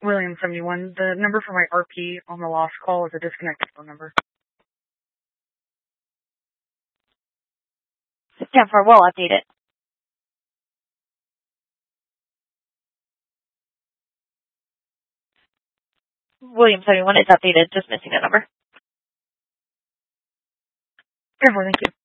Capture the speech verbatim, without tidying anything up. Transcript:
William seventy-one. The number for my R P on the lost call is a disconnected phone number. ten four, we'll update it. William seventy-one is updated, just missing a number. ten four, thank you.